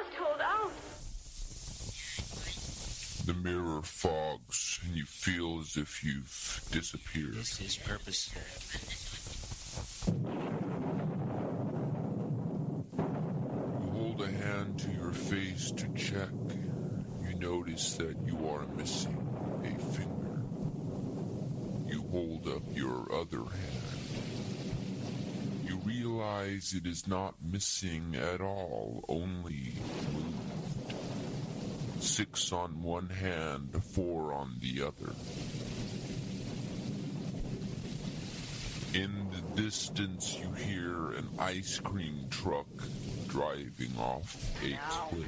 can't hold out. The mirror fogs, and you feel as if you've disappeared. This is purposeful. You hold a hand to your face to check. You notice that you are missing a finger. You hold up your other hand. You realize it is not missing at all, only moved. 6 on one hand, 4 on the other. In the distance, you hear an ice cream truck driving off a cliff.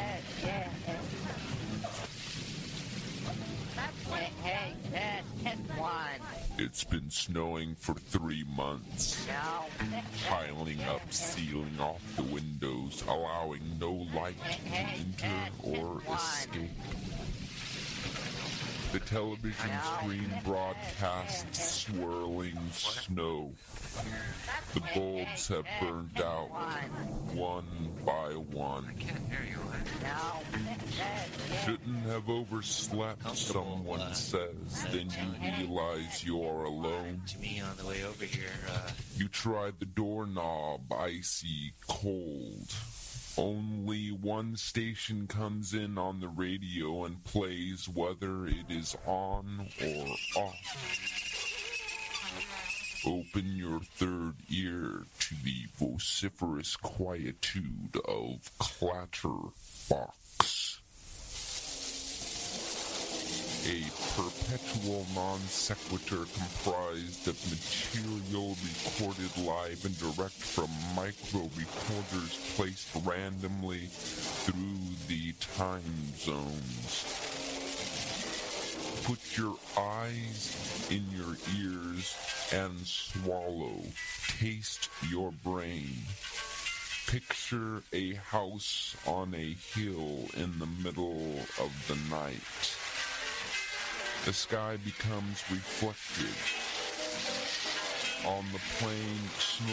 Hey, one. It's been snowing for 3 months, piling up, sealing off the windows, allowing no light to enter or escape. The television screen broadcasts swirling snow. The bulbs have burned out, one by one. Shouldn't have overslept, someone says. Then you realize you are alone. To me on the way over here, You try the doorknob, icy cold. Only one station comes in on the radio and plays whether it is on or off. Open your third ear to the vociferous quietude of Clatterbox. A perpetual non sequitur comprised of material recorded live and direct from micro recorders placed randomly through the time zones. Put your eyes in your ears and swallow. Taste your brain. Picture a house on a hill in the middle of the night. The sky becomes reflected. On the plain, snow